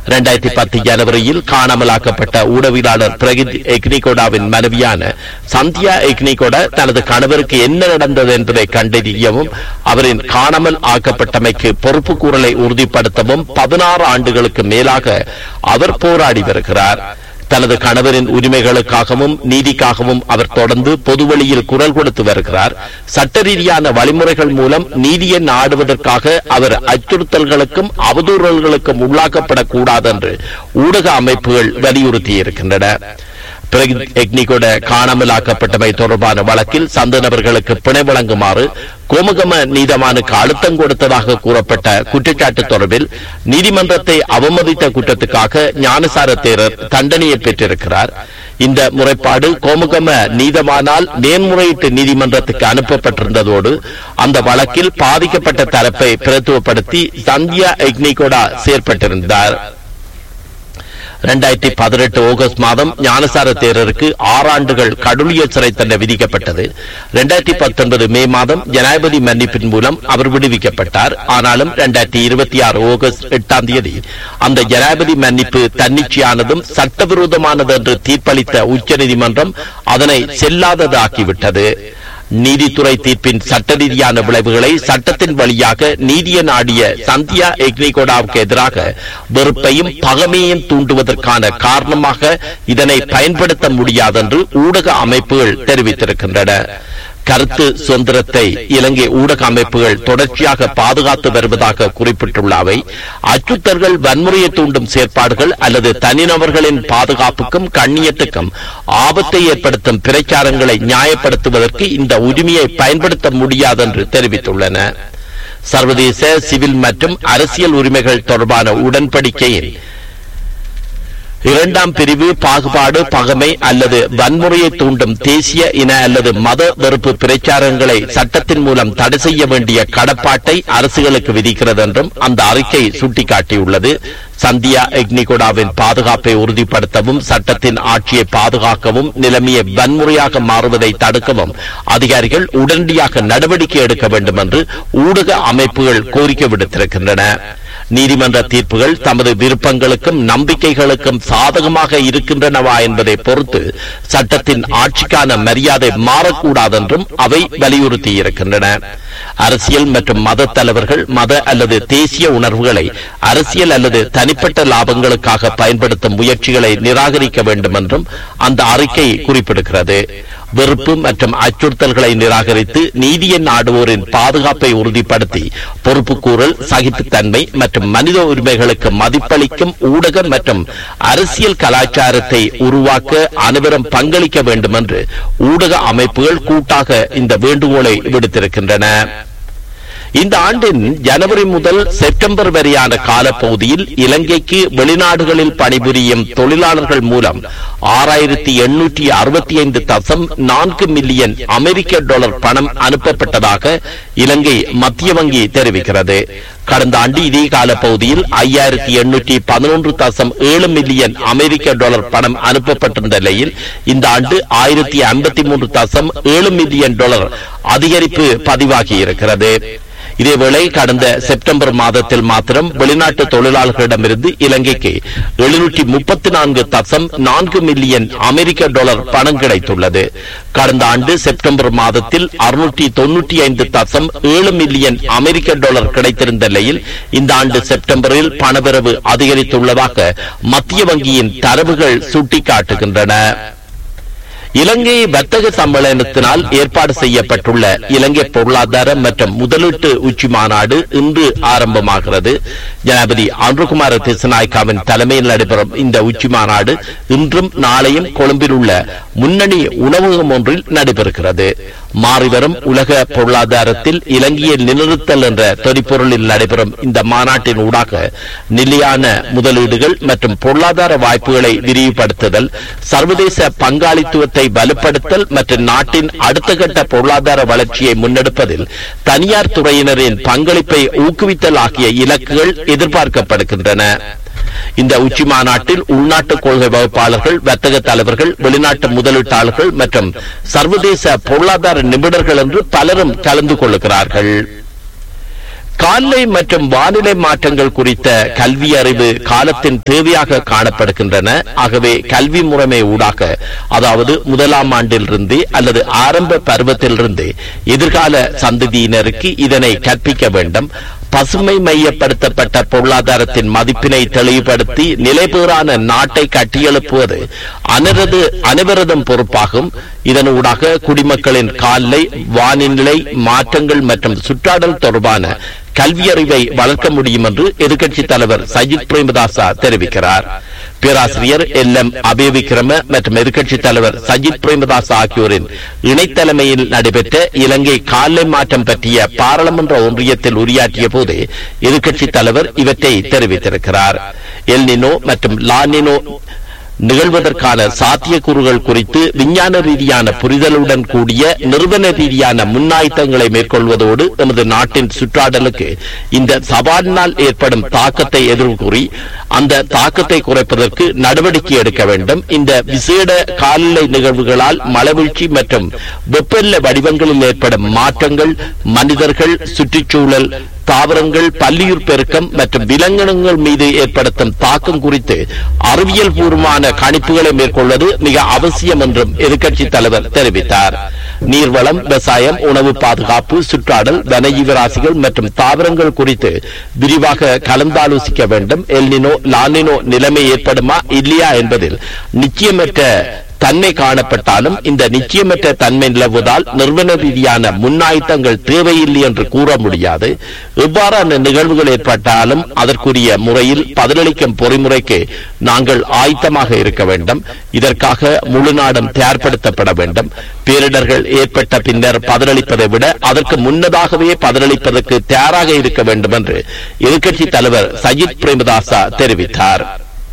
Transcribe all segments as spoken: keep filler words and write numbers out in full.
இரண்டாயிரத்தி பத்து ஜனவரியில் காணாமலாக்கப்பட்ட ஊடகவியலாளர் பிரகித் எக்னிகோடாவின் மனைவியான சந்தியா எக்னிகோடா தனது கணவருக்கு என்ன நடந்தது என்பதை கண்டறியவும் அவரின் காணாமல் ஆக்கப்பட்டமைக்கு பொறுப்பு கூறலை உறுதிப்படுத்தவும் பதினாறு ஆண்டுகளுக்கு மேலாக அவர் போராடி வருகிறார். தனது கணவரின் உரிமைகளுக்காகவும் நீதிக்காகவும் அவர் தொடர்ந்து பொதுவெளியில் குரல் கொடுத்து வருகிறார். சட்ட ரீதியான வழிமுறைகள் மூலம் நீதியை நாடுவதற்காக அவர் அச்சுறுத்தல்களுக்கும் அவதூறுகளுக்கும் உள்ளாக்கப்படக்கூடாது என்று ஊடக அமைப்புகள் வலியுறுத்தியிருக்கின்றன. எக்னிகோட காணாமலாக்கப்பட்டமை தொடர்பான வழக்கில் சந்த நபர்களுக்கு பிணை வழங்குமாறு கோமுகம நீதவானுக்கு அழுத்தம் கொடுத்ததாக கூறப்பட்ட குற்றச்சாட்டு தொடர்பில் நீதிமன்றத்தை அவமதித்த குற்றத்துக்காக ஞானசார தேரர் தண்டனையை பெற்றிருக்கிறார். இந்த முறைப்பாடு கோமுகம நீதவானால் மேன்முறையீட்டு நீதிமன்றத்துக்கு அனுப்பப்பட்டிருந்ததோடு அந்த வழக்கில் பாதிக்கப்பட்ட தரப்பை பிரதித்துவப்படுத்தி சந்தியா எக்னிகோடா செயற்பட்டிருந்தார். இரண்டாயிரத்தி பதினெட்டு ஆகஸ்ட் மாதம் ஞானசார தேரருக்கு ஆறு ஆண்டுகள் கடூழிய சிறை தண்டனை விதிக்கப்பட்டது. இரண்டாயிரத்தி பத்தொன்பது மே மாதம் ஜனாதிபதி மன்னிப்பின் மூலம் அவர் விடுவிக்கப்பட்டார். ஆனாலும் இரண்டாயிரத்தி இருபத்தி ஆறு ஆகஸ்ட் எட்டாம் தேதி அந்த ஜனாதிபதி மன்னிப்பு தன்னிச்சையானதும் சட்டவிரோதமானது என்று தீர்ப்பளித்த உச்சநீதிமன்றம் அதனை செல்லாததாக்கிவிட்டது. நீதித்துறை தீர்ப்பின் சட்ட ரீதியான விளைவுகளை சட்டத்தின் வழியாக நீதியை நாடிய சந்தியா எக்னிகோடாவுக்கு எதிராக வெறுப்பையும் பகைமையும் தூண்டுவதற்கான காரணமாக இதனை பயன்படுத்த முடியாது என்று ஊடக அமைப்புகள் தெரிவித்திருக்கின்றன. கருத்து சுதந்திரத்தை இலங்கை ஊடக அமைப்புகள் தொடர்ச்சியாக பாதுகாத்து வருவதாக குறிப்பிட்டுள்ள அவை அச்சுறுத்தல்கள், வன்முறையை தூண்டும் செயற்பாடுகள் அல்லது தனிநபர்களின் பாதுகாப்புக்கும் கண்ணியத்துக்கும் ஆபத்தை ஏற்படுத்தும் பிரச்சாரங்களை நியாயப்படுத்துவதற்கு இந்த உரிமையை பயன்படுத்த முடியாது என்று தெரிவித்துள்ளன. சர்வதேச சிவில் மற்றும் அரசியல் உரிமைகள் தொடர்பான உடன்படிக்கையின் இரண்டாம் பிரிவு பாகுபாடு, பகைமை அல்லது வன்முறையை தூண்டும் தேசிய இன அல்லது மத வெறுப்பு பிரச்சாரங்களை சட்டத்தின் மூலம் தடை செய்ய வேண்டிய கடப்பாட்டை அரசுகளுக்கு விதிக்கிறது என்றும் அந்த அறிக்கை சுட்டிக்காட்டியுள்ளது. சந்தியா எக்னிகோடாவின் பாதுகாப்பை உறுதிப்படுத்தவும் சட்டத்தின் ஆட்சியை பாதுகாக்கவும் நிலைமையை வன்முறையாக மாறுவதை தடுக்கவும் அதிகாரிகள் உடனடியாக நடவடிக்கை எடுக்க வேண்டும் என்று ஊடக அமைப்புகள் கோரிக்கை விடுத்திருக்கின்றன. நீதிமன்ற தீர்ப்புகள் தமது விருப்பங்களுக்கும் நம்பிக்கைகளுக்கும் சாதகமாக இருக்கின்றனவா என்பதை பொறுத்து சட்டத்தின் ஆட்சிக்கான மரியாதை மாறக்கூடாது என்றும் அவை வலியுறுத்தியிருக்கின்றன. அரசியல் மற்றும் மத தலைவர்கள் மத அல்லது தேசிய உணர்வுகளை அரசியல் அல்லது தனிப்பட்ட லாபங்களுக்காக பயன்படுத்தும் முயற்சிகளை நிராகரிக்க வேண்டும் என்றும் அந்த அறிக்கை குறிப்பிடுகிறது. வெறுப்பு மற்றும் அச்சுறுத்தல்களை நிராகரித்து நீதியை நாடுவோரின் பாதுகாப்பை உறுதிப்படுத்தி பொறுப்புக்கூறல், சகிப்புத்தன்மை மற்றும் மனித உரிமைகளுக்கு மதிப்பளிக்கும் ஊடக மற்றும் அரசியல் கலாச்சாரத்தை உருவாக்க அனைவரும் பங்களிக்க வேண்டும் என்று ஊடக அமைப்புகள் கூட்டாக இந்த வேண்டுகோளை விடுத்திருக்கின்றன. இந்த ஆண்டின் ஜனவரி முதல் செப்டம்பர் வரையான காலப்பகுதியில் இலங்கைக்கு வெளிநாடுகளில் பணிபுரியும் தொழிலாளர்கள் மூலம் ஆறாயிரத்தி எண்ணூற்றி அறுபத்தி ஐந்து தசம் நான்கு மில்லியன் அமெரிக்க டாலர் பணம் அனுப்பப்பட்டதாக இலங்கை மத்திய வங்கி தெரிவிக்கிறது. கடந்த ஆண்டு இதே காலப்பகுதியில் ஐயாயிரத்தி எண்ணூற்றி பதினொன்று தசம் ஏழு மில்லியன் அமெரிக்க டாலர் பணம் அனுப்பப்பட்டிருந்த நிலையில் இந்த ஆண்டு ஆயிரத்தி ஐம்பத்தி மூன்று தசம் ஏழு மில்லியன் டாலர் அதிகரிப்பு பதிவாகி இருக்கிறது. இதேவேளை கடந்த செப்டம்பர் மாதத்தில் மாத்திரம் வெளிநாட்டு தொழிலாளர்களிடமிருந்து இலங்கைக்கு எழுநூற்றி முப்பத்தி நான்கு தசம் நான்கு மில்லியன் அமெரிக்க டாலர் பணம் கிடைத்துள்ளது. கடந்த ஆண்டு செப்டம்பர் மாதத்தில் அறுநூற்றி தொன்னூற்றி ஐந்து தசம் ஏழு மில்லியன் அமெரிக்க டாலர் கிடைத்திருந்த நிலையில் இந்த ஆண்டு செப்டம்பரில் பணவரவு அதிகரித்துள்ளதாக மத்திய வங்கியின் தரவுகள் சுட்டிக்காட்டுகின்றன. இலங்கை வர்த்தக சம்மேளனத்தினால் ஏற்பாடு செய்யப்பட்டுள்ள இலங்கை பொருளாதார மற்றும் முதலீட்டு உச்சி மாநாடு இன்று ஆரம்பமாகிறது. ஜனாதிபதி அன்ருகுமார திசாநாயக்காவின் தலைமையில் நடைபெறும் இந்த உச்சி மாநாடு இன்றும் நாளையும் கொழும்பில் உள்ள முன்னணி உணவகம் ஒன்றில் நடைபெறுகிறது. மாறிவரும் உலக பொருளாதாரத்தில் இலங்கையை நிலைநிறுத்தல் என்ற தொனிப்பொருளில் நடைபெறும் இந்த மாநாட்டின் ஊடாக நிலையான முதலீடுகள் மற்றும் பொருளாதார வாய்ப்புகளை விரிவுபடுத்துதல், சர்வதேச பங்காளித்துவத்தை வலுப்படுத்தல் மற்றும் நாட்டின் அடுத்த கட்ட பொருளாதார வளர்ச்சியை முன்னெடுப்பதில் தனியார் துறையினரின் பங்களிப்பை ஊக்குவித்தல் ஆகிய இலக்குகள் எதிர்பார்க்கப்படுகின்றன. இந்த உச்சி மாநாட்டில் உள்நாட்டு கொள்கை வகுப்பாளர்கள், வர்த்தக தலைவர்கள், வெளிநாட்டு முதலீட்டாளர்கள் மற்றும் சர்வதேச பொருளாதார நிபுணர்கள் என்று பலரும் கலந்து கொள்கிறார்கள். கால்நிலை மற்றும் வானிலை மாற்றங்கள் குறித்த கல்வி அறிவு காலத்தின் தேவையாக காணப்படுகின்றன. ஆகவே கல்வி முறைமை ஊடாக, அதாவது முதலாம் ஆண்டிலிருந்து அல்லது ஆரம்ப பருவத்திலிருந்து எதிர்கால சந்ததியினருக்கு இதனை கற்பிக்க வேண்டும். பசுமை மையப்படுத்தப்பட்ட பொருளாதாரத்தின் மதிப்பினை தெளிவுபடுத்தி நிலைபெறான நாட்டை கட்டியெழுப்புவது அனரது அனைவரதும் பொறுப்பாகும். இதனூடாக குடிமக்களின் கால்நிலை, வானிலை மாற்றங்கள் மற்றும் சுற்றாடல் தொடர்பான கல்வியறிவை வளர்க்க முடியும் என்று எதிர்க்கட்சித் தலைவர் சஜித் பிரேமதாசா தெரிவிக்கிறார். பேராசிரியர் எல் எம் அபேவிக்ரம மற்றும் எதிர்க்கட்சித் தலைவர் சஜித் பிரேமதாசா ஆகியோரின் இணைத்தலைமையில் நடைபெற்ற இலங்கை கால்நிலை மாற்றம் பற்றிய பாராளுமன்ற ஒன்றியத்தில் உரையாற்றிய போது எதிர்க்கட்சித் தலைவர் இவற்றை தெரிவித்திருக்கிறார். எல் நினோ மற்றும் லா நினோ நிகழ்வதற்கான சாத்தியக்கூறுகள் குறித்து விஞ்ஞான ரீதியான புரிதலுடன் கூடிய நிறுவன ரீதியான முன்னாயத்தங்களை மேற்கொள்வதோடு நமது நாட்டின் சுற்றாடலுக்கு இந்த சவாலினால் ஏற்படும் தாக்கத்தை எதிர்கூறி அந்த தாக்கத்தை குறைப்பதற்கு நடவடிக்கை எடுக்க வேண்டும். இந்த விசேட காலநிலை நிகழ்வுகளால் மழைவீழ்ச்சி மற்றும் வெப்பநிலை வடிவங்களில் ஏற்படும் மாற்றங்கள் மனிதர்கள், சுற்றுச்சூழல், தாவரங்கள், பல்லுயிர் பெருக்கம் மற்றும் விலங்கினங்கள் மீது ஏற்படுத்தும் தாக்கம் குறித்து அறிவியல் பூர்வமான கணிப்புகளை மேற்கொள்வது மிக அவசியம் என்றும் எதிர்க்கட்சித் தலைவர் தெரிவித்தார். நீர்வளம், விவசாயம், உணவு பாதுகாப்பு, சுற்றாடல், வனஜீவராசிகள் மற்றும் தாவரங்கள் குறித்து விரிவாக கலந்தாலோசிக்க வேண்டும். எல்னினோ லானினோ நிலைமை ஏற்படுமா இல்லையா என்பதில் நிச்சயமற்ற தன்மை காணப்பட்டாலும் இந்த நிச்சயமற்ற தன்மை நிலவுவதால் நிறுவன ரீதியான முன்னாயத்தங்கள் தேவையில்லை என்று கூற முடியாது. எவ்வாறான நிகழ்வுகள் ஏற்பட்டாலும் அதற்குரிய முறையில் பதிலளிக்கும் பொறிமுறைக்கு நாங்கள் ஆயத்தமாக இருக்க வேண்டும். இதற்காக முழு நாடும் தயார்படுத்தப்பட வேண்டும். பேரிடர்கள் ஏற்பட்ட பின்னர் பதிலளிப்பதை விட அதற்கு முன்னதாகவே பதிலளிப்பதற்கு தயாராக இருக்க வேண்டும் என்று எதிர்க்கட்சித் தலைவர் சஜித் பிரேமதாசா தெரிவித்தார்.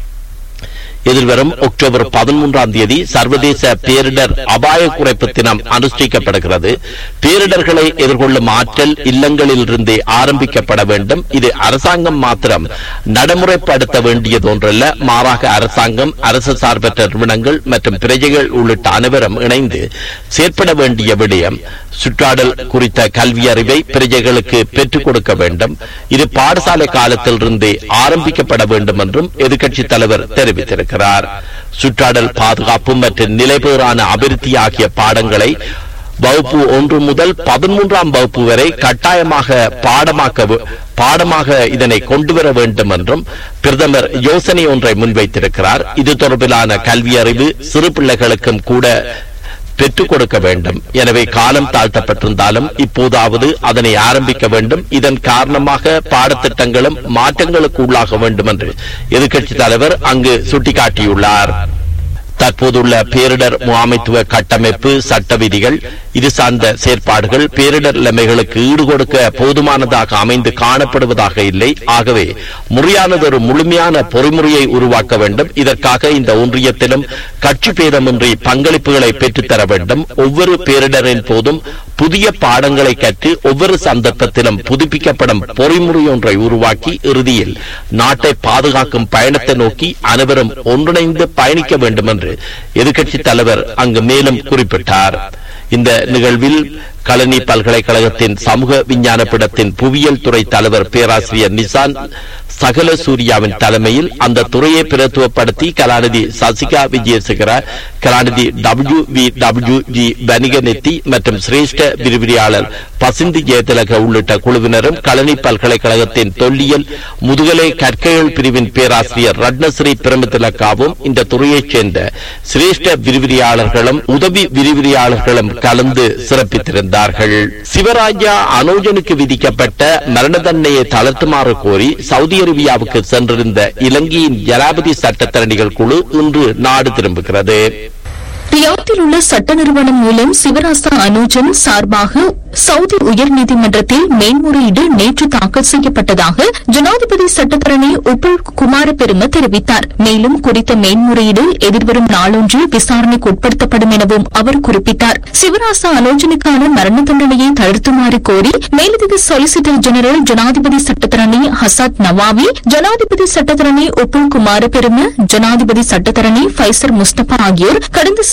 எதிர்வரும் அக்டோபர் பதிமூன்றாம் தேதி சர்வதேச பேரிடர் அபாய குறைப்பு தினம் அனுஷ்டிக்கப்படுகிறது. பேரிடர்களை எதிர்கொள்ளும் ஆற்றல் இல்லங்களில் இருந்தே ஆரம்பிக்கப்பட வேண்டும். இது அரசாங்கம் மாத்திரம் நடைமுறைப்படுத்த வேண்டியது ஒன்றல்ல. மாறாக அரசாங்கம், அரசு சார்பற்ற நிறுவனங்கள் மற்றும் பிரஜைகள் உள்ளிட்ட அனைவரும் இணைந்து செயற்பட வேண்டிய விடயம். சுற்றாடல் குறித்த கல்வி அறிவை பிரஜைகளுக்கு பெற்றுக் கொடுக்க வேண்டும். இது பாடசாலை காலத்தில் இருந்தே ஆரம்பிக்கப்பட வேண்டும் என்றும் எதிர்க்கட்சித் தலைவர் தெரிவித்திருக்கிறார். சுற்றாடல், பாதுகாப்பு மற்றும் நிலைபெறான அபிவிருத்தி ஆகிய பாடங்களை வகுப்பு ஒன்று முதல் பதிமூன்றாம் வகுப்பு வரை கட்டாயமாக பாடமாக்க பாடமாக இதனை கொண்டுவர வேண்டும் என்றும் பிரதமர் யோசனை ஒன்றை முன்வைத்திருக்கிறார். இது தொடர்பிலான கல்வி அறிவு சிறு பிள்ளைகளுக்கும் கூட பெற்றுக் கொடுக்க வேண்டும். எனவே காலம் தாழ்த்தப்பட்டிருந்தாலும் இப்போதாவது அதனை ஆரம்பிக்க வேண்டும். இதன் காரணமாக பாடத்திட்டங்களும் மாற்றங்களுக்கு உள்ளாக வேண்டும் என்று எதிர்க்கட்சித் தலைவர் அங்கு சுட்டிக்காட்டியுள்ளார். தற்போதுள்ள பேரிடர் முகாமைத்துவ கட்டமைப்பு, சட்ட விதிகள், இது சார்ந்த செயற்பாடுகள் பேரிடர் நிலைமைகளுக்கு ஈடுகொடுக்க போதுமானதாக அமைந்து காணப்படுவதாக இல்லை. ஆகவே முறையானதொரு முழுமையான பொறிமுறையை உருவாக்க வேண்டும். இதற்காக இந்த ஒன்றியத்திலும் கட்சி பேதமின்றி பங்களிப்புகளை பெற்றுத்தர வேண்டும். ஒவ்வொரு பேரிடரின் போதும் புதிய பாடங்களை கற்று ஒவ்வொரு சந்தர்ப்பத்திலும் புதுப்பிக்கப்படும் பொறிமுறை ஒன்றை உருவாக்கி இறுதியில் நாட்டை பாதுகாக்கும் பயணத்தை நோக்கி அனைவரும் ஒன்றிணைந்து பயணிக்க வேண்டும் என்று எதிர்க்கட்சித் தலைவர் அங்கு மேலும் குறிப்பிட்டார். இந்த நிகழ்வில் கலனி பல்கலைக்கழகத்தின் சமூக விஞ்ஞான பீடத்தின் புவியியல் துறை தலைவர் பேராசிரியர் நிசான் சகல சூர்யாவின் தலைமையில் அந்த துறையை பிரத்துவப்படுத்தி கலாநிதி சசிகா விஜயசேகர, கலாநிதி டபிள்யூ வி டபிள்யூ ஜி பனிகநெத்தி மற்றும் சிரேஷ்ட விரிவிரியாளர் பசிந்தி ஜெயதிலக உள்ளிட்ட குழுவினரும் கலனி பல்கலைக்கழகத்தின் தொல்லியல் முதுகலை கற்கைகள் பிரிவின் பேராசிரியர் ரட்னஸ்ரீ பிரமதிலக்காவும் இந்த துறையைச் சேர்ந்த சிரேஷ்ட விரிவிரியாளர்களும் உதவி விரிவிரியாளர்களும் கலந்து சிறப்பித்திருந்தார்கள். சிவராஜா அனோஜனுக்கு விதிக்கப்பட்ட மரண தண்டனையை தளர்த்துமாறு கோரி சவுதி அரேபியாவுக்கு சென்றிருந்த இலங்கையின் ஜனாதிபதி சட்டத்தரணிகள் குழு இன்று நாடு திரும்புகிறது. ரியாத்தில் உள்ள சட்ட நிறுவனம் மூலம் சிவராசா அனோஜன் சார்பாக சவுதி உயர்நீதிமன்றத்தில் மேன்முறையீடு நேற்று தாக்கல் செய்யப்பட்டதாக ஜனாதிபதி சட்டத்தரணி உப்புல் குமார பெரும தெரிவித்தார். மேலும் குறித்த மேன்முறையீடு எதிர்வரும் நாளொன்றில் விசாரணைக்கு உட்படுத்தப்படும் எனவும் அவர் குறிப்பிட்டார். சிவராசா அனோஜனுக்கான மரண தண்டனையை தளர்த்துமாறு கோரி மேலதிக சொலிசிட்டர் ஜெனரல் ஜனாதிபதி சட்டத்தரணி ஹசாத் நவாவி, ஜனாதிபதி சட்டத்தரணி உப்புல் குமார பெரும, ஜனாதிபதி சட்டத்தரணி ஃபைசர் முஸ்தபா ஆகியோர் கடந்த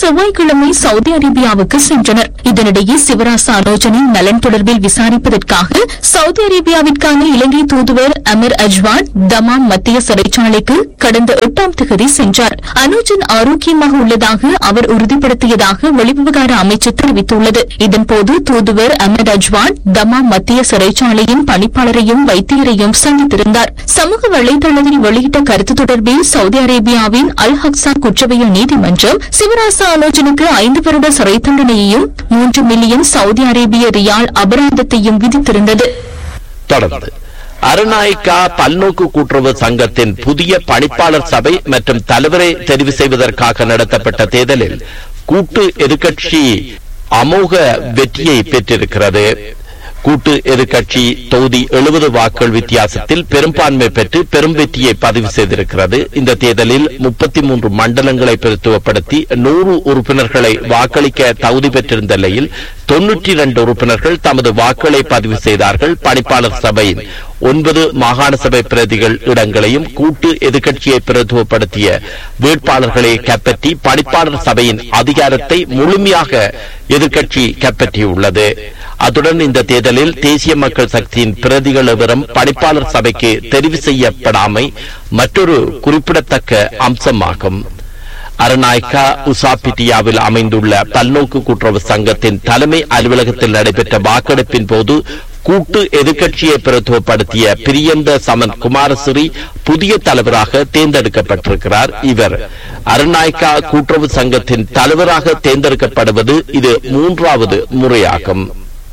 செவ்வாய்க்கிழமை சவுதி அரேபியாவுக்கு சென்றனர். இதனிடையே சிவராசா அனோஜனின் நலன் தொடர்பில் விசாரிப்பதற்காக சவுதி அரேபியாவிற்கான இலங்கை தூதுவர் அமர் அஜ்வான் தமாம் மத்திய சிறைச்சாலைக்கு கடந்த எட்டாம் தேதி சென்றார். அனோஜன் ஆரோக்கியமாக உள்ளதாக அவர் உறுதிப்படுத்தியதாக வெளிவிவகார அமைச்சர் தெரிவித்துள்ளது. இதன்போது தூதுவர் அமர் அஜ்வான் தமாம் மத்திய சிறைச்சாலையின் பணிப்பாளரையும் வைத்தியரையும் சந்தித்திருந்தார். சமூக வலைதளத்தில் வெளியிட்ட கருத்து தொடர்பில் சவுதி அரேபியாவின் அல் ஹக்ஸா குற்றவியல் நீதிமன்றம் சிவராசா அனோஜனுக்கு ஐந்து வருட சிறை தண்டனையையும் மூன்று மில்லியன் சவுதி அரேபிய ரியால் அபராதத்தையும் விதித்திருந்தது. தொடர்ந்து அருநாயக்கா பல்நோக்கு கூட்டுறவு சங்கத்தின் புதிய பணிப்பாளர் சபை மற்றும் தலைவரை தெரிவு செய்வதற்காக நடத்தப்பட்ட தேர்தலில் கூட்டு எதிர்க்கட்சி அமோக வெற்றியை பெற்றிருக்கிறது. கூட்டு எதிர்க்கட்சி தொகுதி எழுபது வாக்குகள் வித்தியாசத்தில் பெரும்பான்மை பெற்று பெரும் வெற்றியை பதிவு செய்திருக்கிறது. இந்த தேர்தலில் முப்பத்தி மூன்று மண்டலங்களை பிரத்துவப்படுத்தி நூறு உறுப்பினர்களை வாக்களிக்க தகுதி பெற்றிருந்த நிலையில் தொன்னூற்றி இரண்டு உறுப்பினர்கள் தமது வாக்குகளை பதிவு செய்தார்கள். பணிப்பாளர் சபையின் ஒன்பது மாகாண சபை பிரதிகள் இடங்களையும் கூட்டு எதிர்க்கட்சியை பிரதித்துவப்படுத்திய வேட்பாளர்களை கைப்பற்றி பணிப்பாளர் சபையின் அதிகாரத்தை முழுமையாக எதிர்க்கட்சி கைப்பற்றியுள்ளது. அத்துடன் இந்த தேர்தலில் தேசிய மக்கள் சக்தியின் பிரதிகள் விவரம் பணிப்பாளர் சபைக்கு தெரிவு செய்யப்படாமை மற்றொரு குறிப்பிடத்தக்க அம்சமாகும். அரநாயக்கா உசாபிட்டியாவில் அமைந்துள்ள பல்நோக்கு கூட்டுறவு சங்கத்தின் தலைமை அலுவலகத்தில் நடைபெற்ற வாக்கெடுப்பின் போது கூட்டு எதிர்க்கட்சியை பிரதித்துவப்படுத்திய பிரியந்த சமன் குமாரசிறி புதிய தலைவராக தேர்ந்தெடுக்கப்பட்டிருக்கிறார். இவர் அரநாயக்கா கூட்டுறவு சங்கத்தின் தலைவராக தேர்ந்தெடுக்கப்படுவது இது மூன்றாவது முறையாகும்.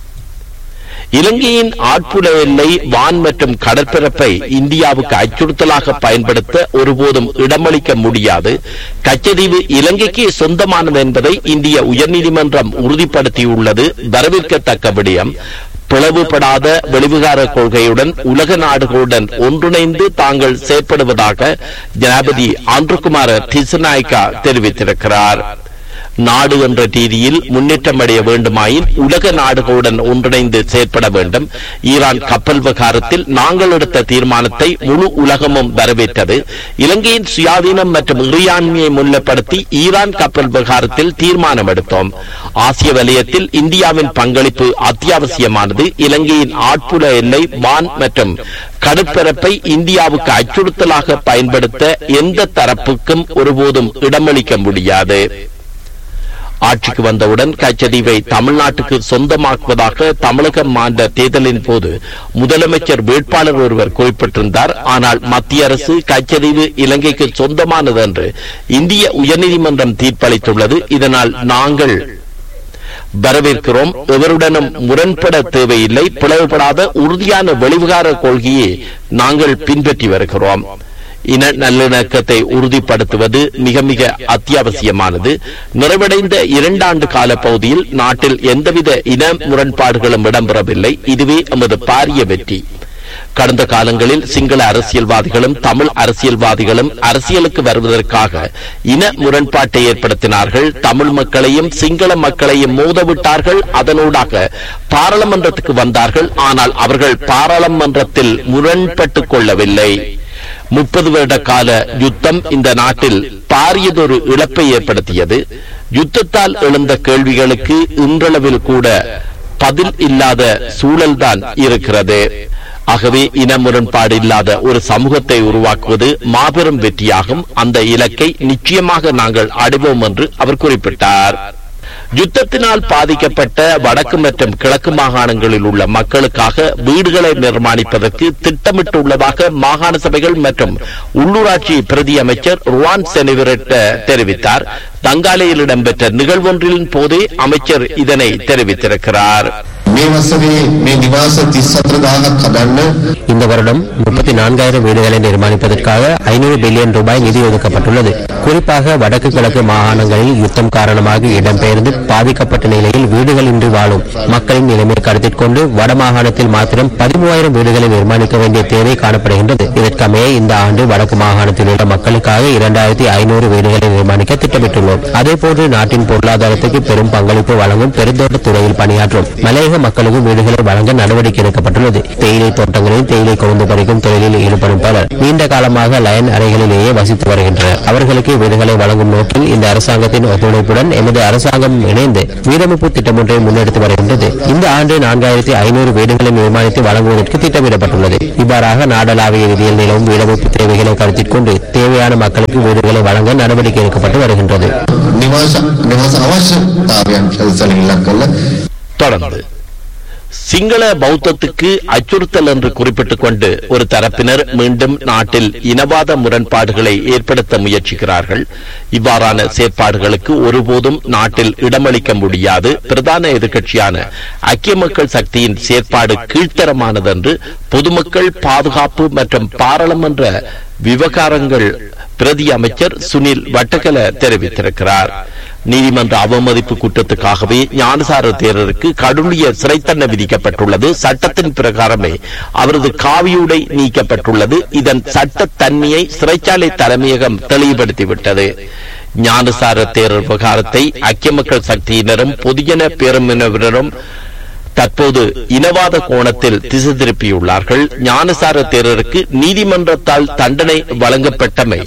இலங்கையின் ஆட்புல எல்லை வான் மற்றும் கடற்பரப்பை இந்தியாவுக்கு அச்சுறுத்தலாக பயன்படுத்த ஒருபோதும் இடமளிக்க முடியாது. கச்சதீவு இலங்கைக்கு சொந்தமானது என்பதை இந்திய உயர்நீதிமன்றம் உறுதிப்படுத்தியுள்ளது வரவேற்கத்தக்க விடயம். பிளவுபடாத வெளிவிகார கொள்கையுடன் உலக நாடுகளுடன் ஒன்றிணைந்து தாங்கள் செயற்படுவதாக ஜனாதிபதி ஆந்திரகுமார திசநாயக்கா தெரிவித்திருக்கிறார். நாடு என்ற ரீதியில் முன்னேற்றம் அடைய வேண்டுமாயின் உலக நாடுகளுடன் ஒன்றிணைந்து செயற்பட வேண்டும். ஈரான் கப்பல் விவகாரத்தில் நாங்கள் எடுத்த தீர்மானத்தை முழு உலகமும் வரவேற்றது. இலங்கையின் சுயாதீனம் மற்றும் இறையாண்மையை முன்னிலைப்படுத்தி ஈரான் கப்பல் விவகாரத்தில் தீர்மானம் எடுத்தோம். ஆசிய வலயத்தில் இந்தியாவின் பங்களிப்பு அத்தியாவசியமானது. இலங்கையின் ஆட்புல எல்லை வான் மற்றும் கடற்பரப்பை இந்தியாவுக்கு அச்சுறுத்தலாக பயன்படுத்த எந்த தரப்புக்கும் ஒருபோதும் இடமளிக்க முடியாது. ஆட்சிக்கு வந்தவுடன் கச்சதீவை தமிழ்நாட்டுக்கு சொந்தமாக்குவதாக தமிழக மாநில தேர்தலின் போது முதலமைச்சர் வேட்பாளர் ஒருவர் குறிப்பிட்டிருந்தார். ஆனால் மத்திய அரசு கச்சதீவு இலங்கைக்கு சொந்தமானது என்று இந்திய உயர்நீதிமன்றம் தீர்ப்பளித்துள்ளது. இதனால் நாங்கள் வரவேற்கிறோம். எவருடனும் முரண்பட தேவையில்லை. பிளவுபடாத உறுதியான வெளிவிகார கொள்கையை நாங்கள் பின்பற்றி வருகிறோம். இன நல்லிணக்கத்தை உறுதிப்படுத்துவது மிக மிக அத்தியாவசியமானது. நிறைவடைந்த இரண்டாண்டு கால பகுதியில் நாட்டில் எந்தவித இன முரண்பாடுகளும் இடம்பெறவில்லை. இதுவே எமது பாரிய வெற்றி. கடந்த காலங்களில் சிங்கள அரசியல்வாதிகளும் தமிழ் அரசியல்வாதிகளும் அரசியலுக்கு வருவதற்காக இன முரண்பாட்டை ஏற்படுத்தினார்கள். தமிழ் மக்களையும் சிங்கள மக்களையும் மோதவிட்டார்கள். அதனூடாக பாராளுமன்றத்துக்கு வந்தார்கள். ஆனால் அவர்கள் பாராளுமன்றத்தில் முரண்பட்டுக் கொள்ளவில்லை. முப்பது வருட கால யுத்தம் இந்த நாட்டில் பாரியதொரு இழப்பை ஏற்படுத்தியது. யுத்தத்தால் எழுந்த கேள்விகளுக்கு இன்றளவில் கூட பதில் இல்லாத சூழல்தான் இருக்கிறது. ஆகவே இன முரண்பாடு இல்லாத ஒரு சமூகத்தை உருவாக்குவது மாபெரும் வெற்றியாகும். அந்த இலக்கை நிச்சயமாக நாங்கள் அடைவோம் என்று அவர் குறிப்பிட்டார். யுத்தத்தினால் பாதிக்கப்பட்ட வடக்கு மற்றும் கிழக்கு மாகாணங்களில் உள்ள மக்களுக்காக வீடுகளை நிர்மாணிப்பதற்கு திட்டமிட்டுள்ளதாக மாகாண சபைகள் மற்றும் உள்ளூராட்சி பிரதி அமைச்சர் ருவான் செனிவரட் தெரிவித்தார். தங்காலையில் இடம்பெற்ற நிகழ்வொன்றின் போதே அமைச்சர் இதனை தெரிவித்திருக்கிறார். இந்த வருடம் முப்பத்தி நான்காயிரம் வீடுகளை நிர்மாணிப்பதற்காக ஐநூறு பில்லியன் ரூபாய் நிதி ஒதுக்கப்பட்டுள்ளது. குறிப்பாக வடக்கு கிழக்கு மாகாணங்களில் யுத்தம் காரணமாக இடம்பெயர்ந்து பாதிக்கப்பட்ட நிலையில் வீடுகளின்றி வாழும் மக்களின் நிலைமை கருத்தில் கொண்டு வடமாகாணத்தில் மாத்திரம் பதிமூவாயிரம் வீடுகளை நிர்மாணிக்க வேண்டிய தேவை காணப்படுகின்றது. இதற்கமைய இந்த ஆண்டு வடக்கு மாகாணத்தில் உள்ள மக்களுக்காக இரண்டாயிரத்தி ஐநூறு வீடுகளை நிர்மாணிக்க திட்டமிட்டுள்ளோம். அதேபோன்று நாட்டின் பொருளாதாரத்துக்கு பெரும் பங்களிப்பு வழங்கும் பெருந்தோட்ட துறையில் பணியாற்றும் மலையக மக்களுக்கு வீடுகளை வழங்க நடவடிக்கை எடுக்கப்பட்டுள்ளது. தேயிலை தோட்டங்களில் தேயிலை கொழுந்து பறிக்கும் தொழிலில் ஈடுபடும் பலர் நீண்ட காலமாக லயன் அறைகளிலேயே வசித்து வருகின்றனர். அவர்களுக்கு வீடுகளை வழங்கும் நோக்கில் இந்த அரசாங்கத்தின் ஒத்துழைப்புடன் எமது அரசாங்கம் இணைந்து வீடமைப்பு திட்டம் ஒன்றை முன்னெடுத்து வருகின்றது. இந்த ஆண்டு நான்காயிரத்தி ஐநூறு வீடுகளை நிர்மாணித்து வழங்குவதற்கு திட்டமிடப்பட்டுள்ளது. இவ்வாறாக நாடளாவிய ரீதியில் நிலவும் வீடமைப்பு தேவைகளை கருத்தில் கொண்டு தேவையான மக்களுக்கு வீடுகளை வழங்க நடவடிக்கை எடுக்கப்பட்டு வருகின்றது. தொடர்ந்து சிங்கள பௌத்தத்துக்கு அச்சுறுத்தல் என்று குறிப்பிட்டுக் கொண்டு ஒரு தரப்பினர் மீண்டும் நாட்டில் இனவாத முரண்பாடுகளை ஏற்படுத்த முயற்சிக்கிறார்கள். இவ்வாறான செயற்பாடுகளுக்கு ஒருபோதும் நாட்டில் இடமளிக்க முடியாது. பிரதான எதிர்க்கட்சியான ஐக்கிய மக்கள் சக்தியின் செயற்பாடு கீழ்த்தரமானது என்று பொதுமக்கள் பாதுகாப்பு மற்றும் பாராளுமன்ற விவகாரங்கள் பிரதி அமைச்சர் சுனில் வட்டகல தெரிவித்திருக்கிறார். நீதிமன்ற அவமதிப்பு குற்றத்துக்காகவே ஞானசார தேரருக்கு கடுமைய சிறை தண்டனை விதிக்கப்பட்டுள்ளது. சட்டத்தின் பிரகாரமே அவரது காவியுடை நீக்கப்பட்டுள்ளது. இதன் சட்டத்தன்மையை சிறைச்சாலை தலைமையகம் தெளிவுபடுத்திவிட்டது. ஞானசார தேரர் விவகாரத்தை ஐக்கிய மக்கள் சக்தியினரும் பொதுஜன பேரமைப்பினரும் தற்போது இனவாத கோணத்தில் திசை திருப்பியுள்ளார்கள். ஞானசார தேரருக்கு நீதிமன்றத்தால் தண்டனை வழங்கப்பட்டமை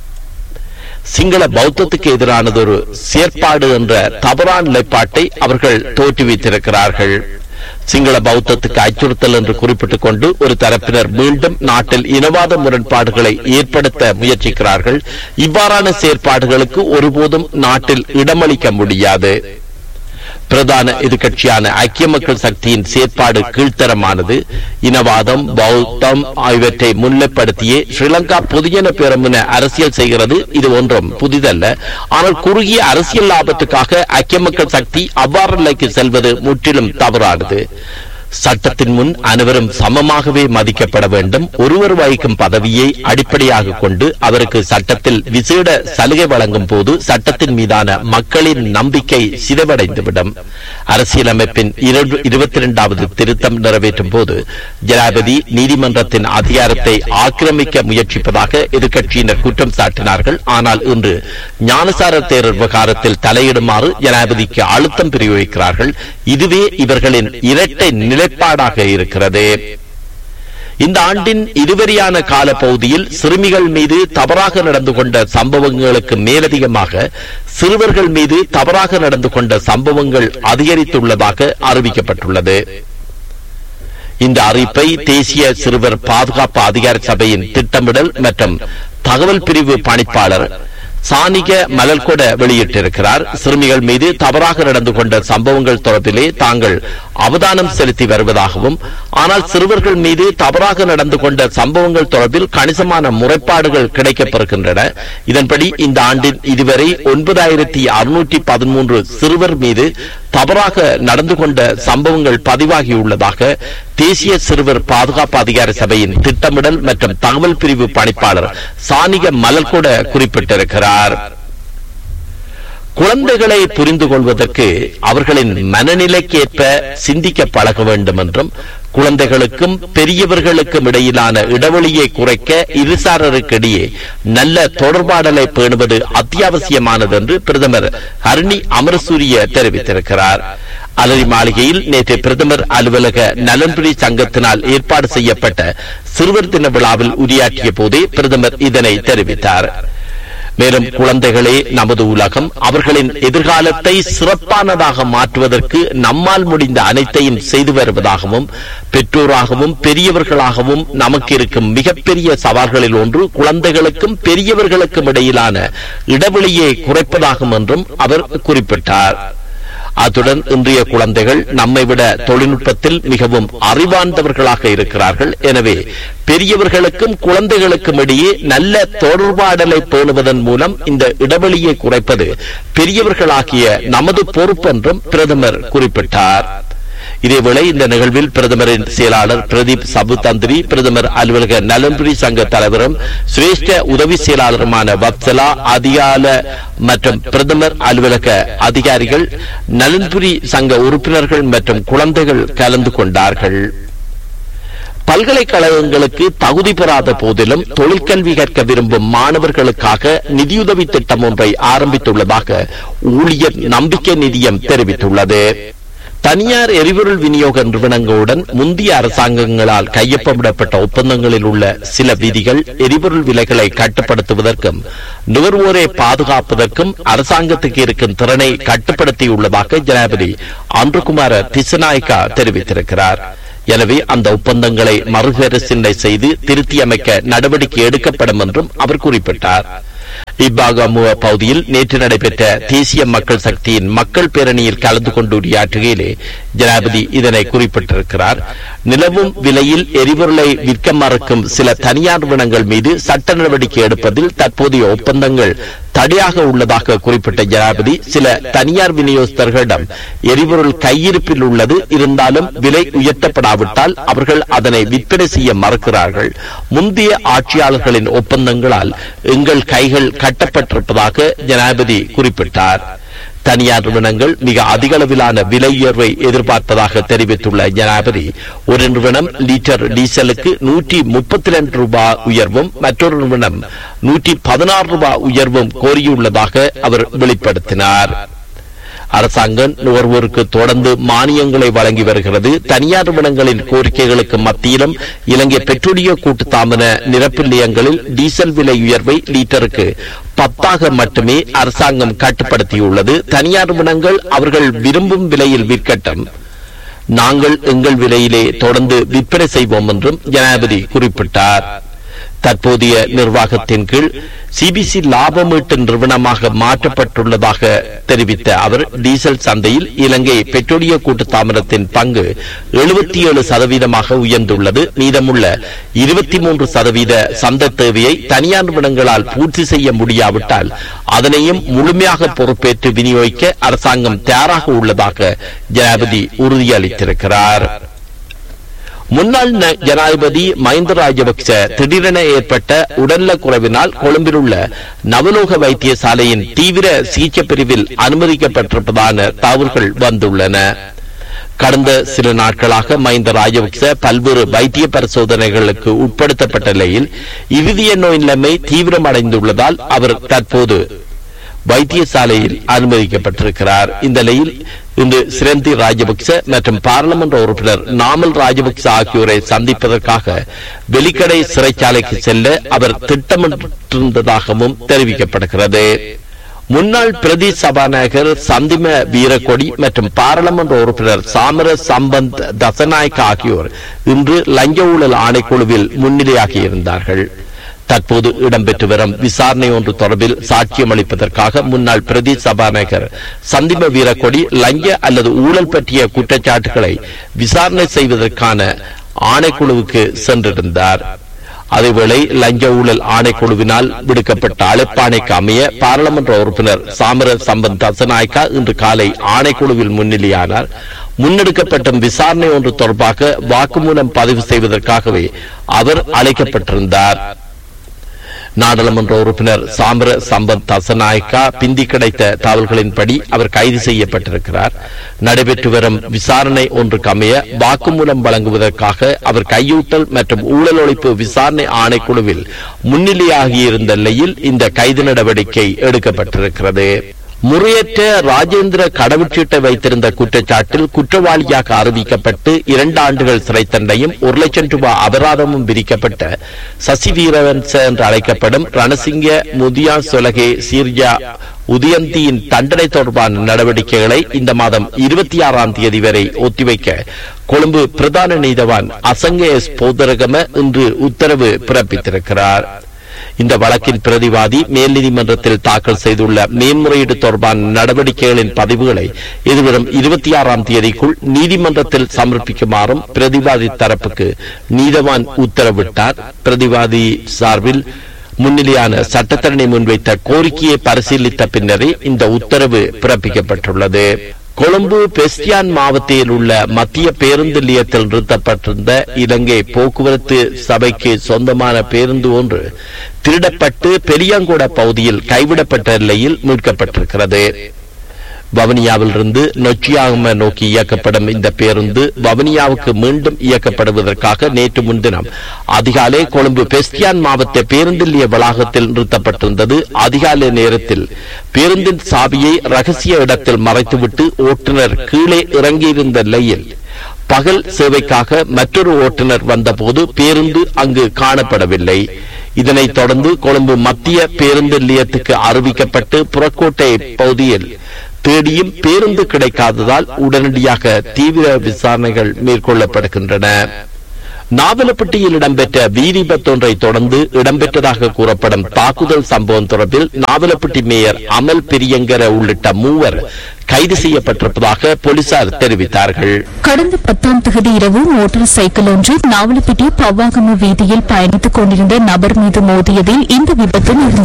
சிங்கள பௌத்தத்துக்கு எதிரானது ஒரு செயற்பாடு என்ற தவறான நிலைப்பாட்டை அவர்கள் தோற்றுவித்திருக்கிறார்கள். சிங்கள பௌத்தத்துக்கு அச்சுறுத்தல் என்று குறிப்பிட்டுக் கொண்டு ஒரு தரப்பினர் மீண்டும் நாட்டில் இனவாத முரண்பாடுகளை ஏற்படுத்த முயற்சிக்கிறார்கள். இவ்வாறான செயற்பாடுகளுக்கு ஒருபோதும் நாட்டில் இடமளிக்க முடியாது. பிரதான எதிர்க்கட்சியான ஐக்கிய மக்கள் சக்தியின் செயற்பாடு கீழ்த்தரமானது. இனவாதம், பௌத்தம் ஆகியவற்றை முன்னிலைப்படுத்தியே ஸ்ரீலங்கா பொதுஜன பேரமுன அரசியல் செய்கிறது. இது ஒன்றும் புதிதல்ல. ஆனால் குறுகிய அரசியல் லாபத்துக்காக ஐக்கிய மக்கள் சக்தி அவ்வாறு நிலைக்கு செல்வது முற்றிலும் தவறானது. சட்டத்தின் முன் அனைவரும் சமமாகவே மதிக்கப்பட வேண்டும். ஒருவர் வகிக்கும் பதவியை அடிப்படையாக கொண்டு அவருக்கு சட்டத்தில் விசேட சலுகை வழங்கும் போது சட்டத்தின் மீதான மக்களின் நம்பிக்கை சிதைவடைந்துவிடும். அரசியலமைப்பின் இருபத்தி இரண்டாவது திருத்தம் நிறைவேற்றும் போது ஜனாதிபதி நீதிமன்றத்தின் அதிகாரத்தை ஆக்கிரமிக்க முயற்சிப்பதாக எதிர்க்கட்சியினர் குற்றம் சாட்டினார்கள். ஆனால் இன்று ஞானசார தேரர் விவகாரத்தில் தலையிடுமாறு ஜனாதிபதிக்கு அழுத்தம் பிரயோகிக்கிறார்கள். இதுவே இவர்களின் இரட்டை நிலைப்பாடாக இருக்கிறது. இந்த ஆண்டின் இதுவரையான கால பகுதியில் சிறுமிகள் மீது தவறாக நடந்து கொண்ட சம்பவங்களுக்கு மேலதிகமாக சிறுவர்கள் மீது தவறாக நடந்து கொண்ட சம்பவங்கள் அதிகரித்துள்ளதாக அறிவிக்கப்பட்டுள்ளது. இந்த அறிவிப்பை தேசிய சிறுவர் பாதுகாப்பு அதிகார சபையின் திட்டமிடல் மற்றும் தகவல் பிரிவு பணிப்பாளர் சானிக மலர்கொட வெளியிட்டிருக்கிறார். சிறுமிகள் மீது தவறாக நடந்து கொண்ட சம்பவங்கள் தொடர்பிலே தாங்கள் அவதானம் செலுத்தி வருவதாகவும், ஆனால் சிறுவர்கள் மீது தவறாக நடந்து கொண்ட சம்பவங்கள் தொடர்பில் கணிசமான முறைப்பாடுகள் கிடைக்கப்பெறுகின்றன. இதன்படி இந்த ஆண்டின் இதுவரை ஒன்பதாயிரத்தி அறுநூற்றி பதிமூன்று சிறுவர் மீது தவறாக நடந்து கொண்ட சம்பவங்கள் பதிவாகியுள்ளதாக தேசிய சிறுவர் பாதுகாப்பு அதிகார சபையின் திட்டமிடல் மற்றும் தகவல் பிரிவு பணிப்பாளர் சானிக மலர்கொட குறிப்பிட்டிருக்கிறார். குழந்தைகளை புரிந்து கொள்வதற்கு அவர்களின் மனநிலைக்கேற்ப சிந்திக்க பழக வேண்டும் என்றும், குழந்தைகளுக்கும் பெரியவர்களுக்கும் இடையிலான இடைவெளியை குறைக்க இருசாரருக்கிடையே நல்ல தொடர்பாடலை பேணுவது அத்தியாவசியமானது என்று பிரதமர் ஹரணி அமரசூரிய தெரிவித்திருக்கிறார். அலரி மாளிகையில் நேற்று பிரதமர் அலுவலக நலன்புரி சங்கத்தினால் ஏற்பாடு செய்யப்பட்ட சிறுவர் தின விழாவில் உரையாற்றிய போதே பிரதமர் இதனை தெரிவித்தார். மேலும் குழந்தைகளே நமது உலகம், அவர்களின் எதிர்காலத்தை சிறப்பானதாக மாற்றுவதற்கு நம்மால் முடிந்த அனைத்தையும் செய்து வருவதாகவும், பெற்றோராகவும் பெரியவர்களாகவும் நமக்கு இருக்கும் மிகப்பெரிய சவால்களில் ஒன்று குழந்தைகளுக்கும் பெரியவர்களுக்கும் இடையிலான இடைவெளியை குறைப்பதாகும் என்றும் அவர் குறிப்பிட்டார். அத்துடன் இன்றைய குழந்தைகள் நம்மை விட தொழில்நுட்பத்தில் மிகவும் அறிவார்ந்தவர்களாக இருக்கிறார்கள். எனவே பெரியவர்களுக்கும் குழந்தைகளுக்கும் இடையே நல்ல தொடர்பாடலை பேணுவதன் மூலம் இந்த இடைவெளியை குறைப்பது பெரியவர்களாகிய நமது பொறுப்பு என்றும் பிரதமர் குறிப்பிட்டார். இதேவேளை இந்த நிகழ்வில் பிரதமரின் செயலாளர் பிரதீப் சபுதந்திரி, பிரதமர் அலுவலக நலன்புரி சங்க தலைவரும் சிரேஷ்ட உதவி செயலாளருமான வத்சலா அதிகால மற்றும் பிரதமர் அலுவலக அதிகாரிகள், நலன்புரி சங்க உறுப்பினர்கள் மற்றும் குழந்தைகள் கலந்து கொண்டார்கள். பல்கலைக்கழகங்களுக்கு தகுதி பெறாத போதிலும் தொழிற்கல்வி கற்க விரும்பும் மாணவர்களுக்காக நிதியுதவி திட்டம் ஒன்றை ஆரம்பித்துள்ளதாக ஊழியர் நம்பிக்கை நிதியம் தெரிவித்துள்ளது. தனியார் எரிபொருள் விநியோக நிறுவனங்களுடன் முந்தைய அரசாங்கங்களால் கையொப்பமிடப்பட்ட ஒப்பந்தங்களில் உள்ள சில விதிகள் எரிபொருள் விலைகளை கட்டுப்படுத்துவதற்கும் நுகர்வோரை பாதுகாப்பதற்கும் அரசாங்கத்துக்கு இருக்கும் திறனை கட்டுப்படுத்தியுள்ளதாக ஜனாதிபதி அன்றுகுமார திசநாயக்கா தெரிவித்திருக்கிறார். எனவே அந்த ஒப்பந்தங்களை மறுபரிசீலனை செய்து திருத்தியமைக்க நடவடிக்கை எடுக்கப்படும் என்றும் அவர் குறிப்பிட்டார். இப்பாகமுவ பகுதியில் நேற்று நடைபெற்ற தேசிய மக்கள் சக்தியின் மக்கள் பேரணியில் கலந்து கொண்டு உரையாற்றுகையிலே ஜனாதிபதி இதனை குறிப்பிட்டிருக்கிறார். நிலவும் விலையில் எரிபொருளை விற்க மறுக்கும் சில தனியார் நிறுவனங்கள் மீது சட்ட நடவடிக்கை எடுப்பதில் தற்போதைய ஒப்பந்தங்கள் தடையாக உள்ளதாக குறிப்பிட்ட ஜனாதிபதி சில தனியார் விநியோகஸ்தர்களிடம் எரிபொருள் கையிருப்பில் உள்ளது, இருந்தாலும் விலை உயர்த்தப்படாவிட்டால் அவர்கள் அதனை விற்பனை செய்ய மறுக்கிறார்கள். முந்தைய ஆட்சியாளர்களின் ஒப்பந்தங்களால் எங்கள் கைகள் கட்டப்பட்டிருப்பதாக ஜனாதிபதி குறிப்பிட்டார். தனியார் நிறுவனங்கள் மிக அதிக அளவிலான விலை உயர்வை எதிர்பார்ப்பதாக தெரிவித்துள்ள ஜனாதிபதி ஒரு நிறுவனம் லிட்டர் டீசலுக்கு நூற்றி முப்பத்தி இரண்டு ரூபாய் உயர்வும் மற்றொரு நிறுவனம் நூற்றி பதினாறு ரூபாய் உயர்வும் கோரியுள்ளதாக அவர் வெளிப்படுத்தினார். அரசாங்கம் நுகர்வோருக்கு தொடர்ந்து மானியங்களை வழங்கி வருகிறது. தனியார் நிறுவனங்களின் கோரிக்கைகளுக்கு மத்தியிலும் இலங்கை பெட்ரோலிய கூட்டுத்தாபன நிரப்பு நிலையங்களில் டீசல் விலை உயர்வை லீட்டருக்கு பத்தாக மட்டுமே அரசாங்கம் கட்டுப்படுத்தியுள்ளது. தனியார் நிறுவனங்கள் அவர்கள் விரும்பும் விலையில் விற்கட்டும், நாங்கள் எங்கள் விலையிலே தொடர்ந்து விற்பனை செய்வோம் என்றும் ஜனாதிபதி குறிப்பிட்டார். தற்போதைய நிர்வாகத்தின் கீழ் சிபிசி லாபமீட்டு நிறுவனமாக மாற்றப்பட்டுள்ளதாக தெரிவித்த அவர் டீசல் சந்தையில் இலங்கை பெட்ரோலிய கூட்டுத்தாபனத்தின் பங்கு எழுபத்தி ஏழு சதவீதமாக உயர்ந்துள்ளது. மீதமுள்ள இருபத்தி மூன்று சதவீத சந்தை தேவையை தனியார் நிறுவனங்களால் பூர்த்தி செய்ய முடியாவிட்டால் அதனையும் முழுமையாக பொறுப்பேற்று விநியோகிக்க அரசாங்கம் தயாராக உள்ளதாக ஜனாதிபதி உறுதியளித்திருக்கிறார். முன்னாள் ஜனாதிபதி மஹிந்த ராஜபக்ச திடீரென ஏற்பட்ட உடல்நலக் குறைவினால் கொழும்பில் உள்ள நவலோக வைத்தியசாலையின் தீவிர சிகிச்சை பிரிவில் அனுமதிக்கப்பட்டிருப்பதான தகவல்கள் வந்துள்ளன. கடந்த சில நாட்களாக மஹிந்த ராஜபக்ச பல்வேறு வைத்திய பரிசோதனைகளுக்கு உட்படுத்தப்பட்ட நிலையில் இருதய நோய் நிலைமை தீவிரமடைந்துள்ளதால் அவர் தற்போது வைத்தியசாலையில் அனுமதிக்கப்பட்டிருக்கிறார். இந்த நிலையில் இன்று சிரந்தி ராஜபக்ச மற்றும் பாராளுமன்ற உறுப்பினர் நாமல் ராஜபக்ச ஆகியோரை சந்திப்பதற்காக வெலிக்கடை சிறைச்சாலைக்கு செல்ல அவர் திட்டமிட்டிருந்ததாகவும் தெரிவிக்கப்படுகிறது. முன்னாள் பிரதி சபாநாயகர் சந்திம வீரக்கொடி மற்றும் பாராளுமன்ற உறுப்பினர் சாமர சம்பந்த் தசநாயக் ஆகியோர் இன்று லஞ்ச ஊழல் ஆணைக்குழுவில் முன்னிலையாகியிருந்தார்கள். தற்போது இடம்பெற்று வரும் விசாரணை ஒன்று தொடர்பில் சாட்சியம் அளிப்பதற்காக முன்னாள் பிரதி சபாநாயகர் சந்திம வீரக்கொடி லஞ்ச அல்லது ஊழல் பற்றிய குற்றச்சாட்டுகளை விசாரணை செய்வதற்கான ஆணைக்குழுவுக்கு சென்றிருந்தார். அதேவேளை லஞ்ச ஊழல் ஆணைக்குழுவினால் விடுக்கப்பட்ட அழைப்பாணைக்கு அமைய பாராளுமன்ற உறுப்பினர் சாமர சம்பந்த் தசநாயக்கா இன்று காலை ஆணைக்குழுவில் முன்னிலையானார். முன்னெடுக்கப்பட்ட விசாரணை ஒன்று தொடர்பாக வாக்குமூலம் பதிவு செய்வதற்காகவே அவர் அழைக்கப்பட்டிருந்தார். நாடாளுமன்ற உறுப்பினர் சாமர சம்பத் தசநாயக்கா பிந்தி கிடைத்த தகவல்களின்படி அவர் கைது செய்யப்பட்டிருக்கிறார். நடைபெற்று வரும் விசாரணை ஒன்றுக்கு அமைய வாக்குமூலம் வழங்குவதற்காக அவர் கையூட்டல் மற்றும் ஊழல் ஒழிப்பு விசாரணை ஆணைக்குழுவில் முன்னிலையாகியிருந்த நிலையில் இந்த கைது நடவடிக்கை எடுக்கப்பட்டிருக்கிறது. முறையற்ற ராஜேந்திர கடவுச்சீட்டை வைத்திருந்த குற்றச்சாட்டில் குற்றவாளியாக அறிவிக்கப்பட்டு இரண்டு ஆண்டுகள் சிறை தண்டையும் ஒரு லட்சம் ரூபாய் அபராதமும் விதிக்கப்பட்ட சசி வீரவன்ச என்று அழைக்கப்படும் ரணசிங்க முதியா சொலகே சீர்யா உதயந்தியின் தண்டனை தொடர்பான நடவடிக்கைகளை இந்த மாதம் இருபத்தி ஆறாம் தேதி வரை ஒத்திவைக்க கொழும்பு பிரதான நீதவான் அசங்க எஸ் போதரகம இன்று உத்தரவு பிறப்பித்திருக்கிறார். இந்த வழக்கின் பிரதிவாதி மேல் நீதிமன்றத்தில் தாக்கல் செய்துள்ள மேன்முறையீடு தொடர்பான நடவடிக்கைகளின் பதிவுகளை எதிர்வரும் இருபத்தி ஆறாம் தேதிக்குள் நீதிமன்றத்தில் சமர்ப்பிக்குமாறும் பிரதிவாதி தரப்புக்கு நீதவான் உத்தரவிட்டார். பிரதிவாதி சார்பில் முன்னிலையான சட்டத்தரணி முன்வைத்த கோரிக்கையை பரிசீலித்த பின்னரே இந்த உத்தரவு பிறப்பிக்கப்பட்டுள்ளது. கொழும்பு பெஸ்டியான் மாவட்டத்தில் உள்ள மத்திய பேருந்து நிலையத்தில் நிறுத்தப்பட்டிருந்த இலங்கை போக்குவரத்து சபைக்கு சொந்தமான பேருந்து ஒன்று திருடப்பட்டு பெரியாங்கோட பகுதியில் கைவிடப்பட்ட நிலையில் மீட்கப்பட்டிருக்கிறது. வவுனியாவிலிருந்து நொச்சியாகம நோக்கி இயக்கப்படும் இந்த பேருந்து வவுனியாவுக்கு மீண்டும் இயக்கப்படுவதற்காக நேற்று முன்தினம் அதிகாலை கொழும்பு பெஸ்டியான் மாவட்ட பேருந்து நிலைய வளாகத்தில் நிறுத்தப்பட்டிருந்தது. அதிகாலை நேரத்தில் பேருந்தின் சாவியை ரகசிய இடத்தில் மறைத்துவிட்டு ஓட்டுநர் கீழே இறங்கியிருந்த நிலையில் பகல் சேவைக்காக மற்றொரு ஓட்டுநர் வந்தபோது பேருந்து அங்கு காணப்படவில்லை. இதனைத் தொடர்ந்து கொழும்பு மத்திய பேருந்து நிலையத்துக்கு அறிவிக்கப்பட்டு புறக்கோட்டை பகுதியில் தேடியும் பேருந்து கிடைக்காததால் உடனடியாக தீவிர விசாரணைகள் மேற்கொள்ளப்படுகின்றன. நாவலப்பட்டியில் இடம்பெற்ற வீதி விபத்தொன்றை தொடர்ந்து இடம்பெற்றதாக கூறப்படும் தாக்குதல் சம்பவம் தொடர்பில் நாவலப்பட்டி மேயர் அமல் பிரியங்கர உள்ளிட்ட மூவர் கைது செய்யப்பட்டிருப்பதாக போலீசார் தெரிவித்தார்கள். கடந்த பத்தாம் தேதி இரவு மோட்டார் சைக்கிள் ஒன்று நாவலப்பட்டி பவ்வாகம வீதியில் பயணித்துக் கொண்டிருந்த நபர் மீது மோதியதில் இந்த விபத்து நேர்ந்தது.